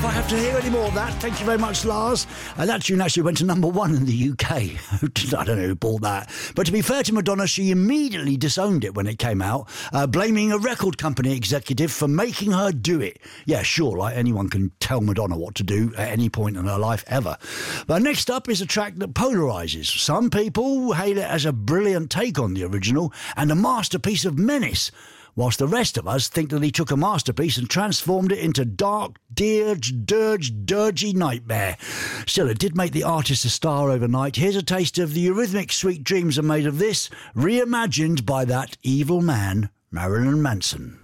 if I have to hear any more of that. Thank you very much, Lars. That tune actually went to number 1 in the UK. I don't know who bought that. But to be fair to Madonna, she immediately disowned it when it came out, blaming a record company executive for making her do it. Yeah, sure, like anyone can tell Madonna what to do at any point in her life ever. But next up is a track that polarises. Some people hail it as a brilliant take on the original and a masterpiece of menace, whilst the rest of us think that he took a masterpiece and transformed it into dark, dirgy nightmare. Still, it did make the artist a star overnight. Here's a taste of the Eurythmics' Sweet Dreams Are Made of This, reimagined by that evil man, Marilyn Manson.